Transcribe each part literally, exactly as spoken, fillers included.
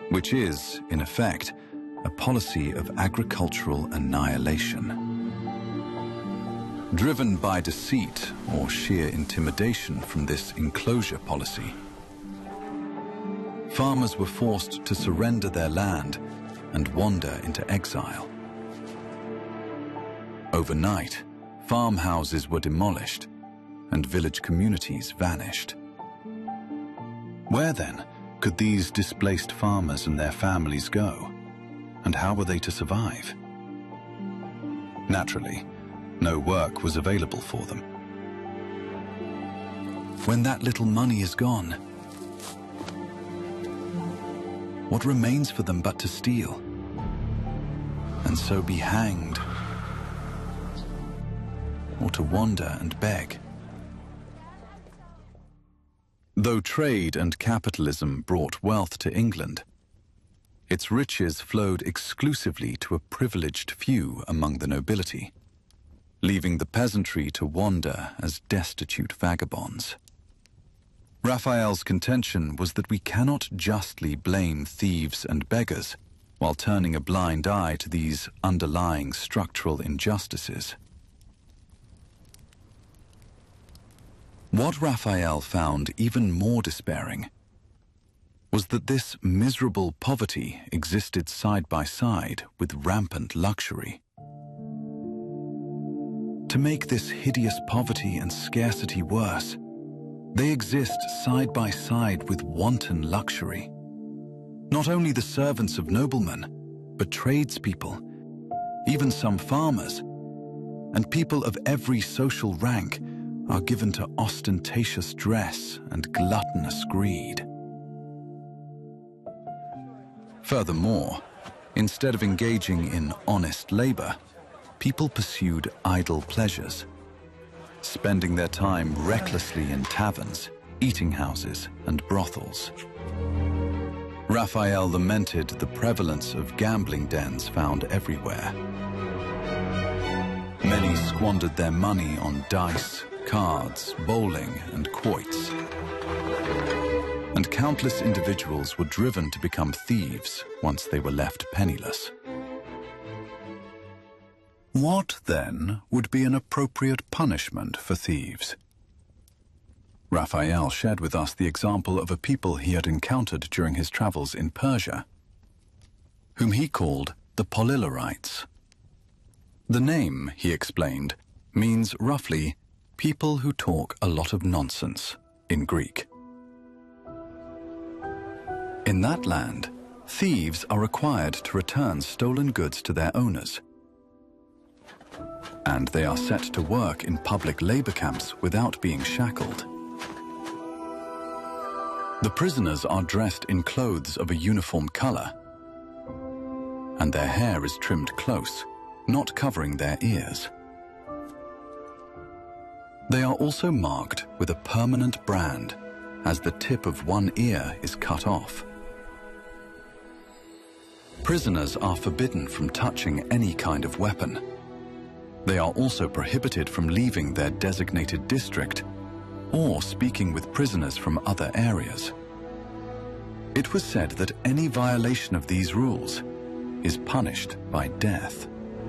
which is, in effect, a policy of agricultural annihilation. Driven by deceit or sheer intimidation from this enclosure policy, farmers were forced to surrender their land and wander into exile. Overnight, farmhouses were demolished and village communities vanished. Where then could these displaced farmers and their families go? And how were they to survive? Naturally, no work was available for them. When that little money is gone, what remains for them but to steal, and so be hanged, or to wander and beg? Though trade and capitalism brought wealth to England, its riches flowed exclusively to a privileged few among the nobility, leaving the peasantry to wander as destitute vagabonds. Raphael's contention was that we cannot justly blame thieves and beggars while turning a blind eye to these underlying structural injustices. What Raphael found even more despairing was that this miserable poverty existed side by side with rampant luxury. To make this hideous poverty and scarcity worse, they exist side by side with wanton luxury. Not only the servants of noblemen, but tradespeople, even some farmers, and people of every social rank are given to ostentatious dress and gluttonous greed. Furthermore, instead of engaging in honest labor, people pursued idle pleasures, spending their time recklessly in taverns, eating houses, and brothels. Raphael lamented the prevalence of gambling dens found everywhere. Many squandered their money on dice, cards, bowling, and quoits. And countless individuals were driven to become thieves once they were left penniless. What, then, would be an appropriate punishment for thieves? Raphael shared with us the example of a people he had encountered during his travels in Persia, whom he called the Polylorites. The name, he explained, means roughly people who talk a lot of nonsense in Greek. In that land, thieves are required to return stolen goods to their owners, and they are set to work in public labor camps without being shackled. The prisoners are dressed in clothes of a uniform color, and their hair is trimmed close, not covering their ears. They are also marked with a permanent brand, as the tip of one ear is cut off. Prisoners are forbidden from touching any kind of weapon. They are also prohibited from leaving their designated district or speaking with prisoners from other areas. It was said that any violation of these rules is punished by death.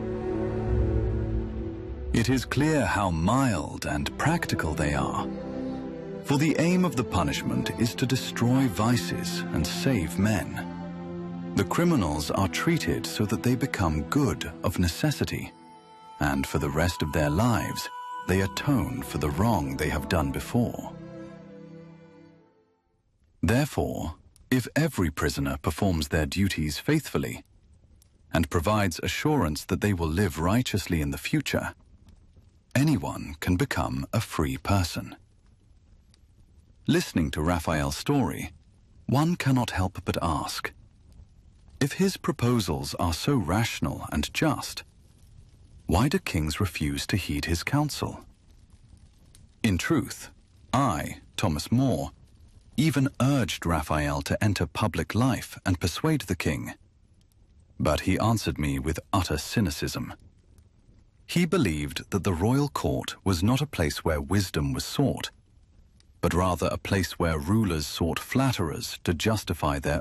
It is clear how mild and practical they are, for the aim of the punishment is to destroy vices and save men. The criminals are treated so that they become good of necessity, and for the rest of their lives, they atone for the wrong they have done before. Therefore, if every prisoner performs their duties faithfully and provides assurance that they will live righteously in the future, anyone can become a free person. Listening to Raphael's story, one cannot help but ask, if his proposals are so rational and just, why do kings refuse to heed his counsel? In truth, I, Thomas More, even urged Raphael to enter public life and persuade the king. But he answered me with utter cynicism. He believed that the royal court was not a place where wisdom was sought, but rather a place where rulers sought flatterers to justify their